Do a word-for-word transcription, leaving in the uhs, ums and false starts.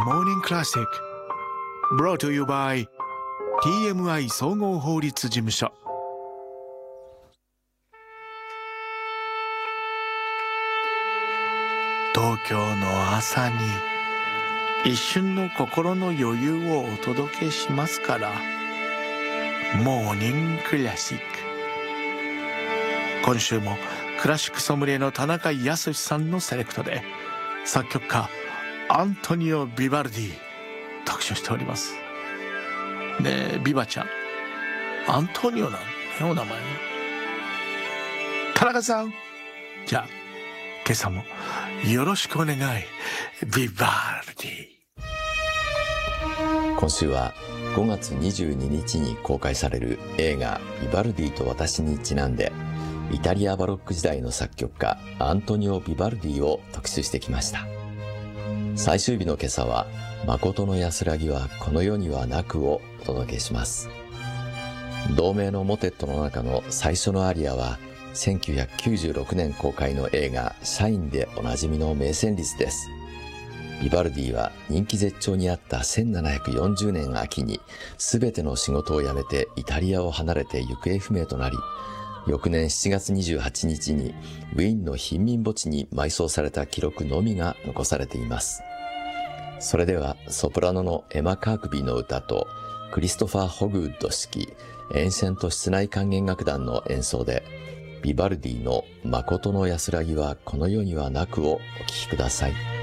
Morning Classic Brought to you by ティーエムアイ 総合法律事務所。東京の朝に一瞬の心の余裕をお届けしますから。モーニングクラシック。今週もクラシックソムリエの田中康さんのセレクトで作曲家アントニオ・ビバルディ特集しております。ねえビバちゃん、アントニオなんねお名前ね。田中さん、じゃあ今朝もよろしくお願い。ビバルディ。今週はごがつにじゅうににちに公開される映画ビバルディと私にちなんで、イタリアバロック時代の作曲家アントニオ・ビバルディを特集してきました。最終日の今朝は誠の安らぎはこの世にはなくをお届けします。同名のモテットの中の最初のアリアはせんきゅうひゃくきゅうじゅうろくねん公開の映画シャインでおなじみの名旋律です。ビバルディは人気絶頂にあったせんななひゃくよんじゅうねん秋に全ての仕事を辞めてイタリアを離れて行方不明となり、翌年しちがつにじゅうはちにちにウィーンの貧民墓地に埋葬された記録のみが残されています。それではソプラノのエマ・カークビーの歌とクリストファー・ホグウッド指揮エンシェント室内管弦楽団の演奏でビバルディの誠の安らぎはこの世にはなくをお聴きください。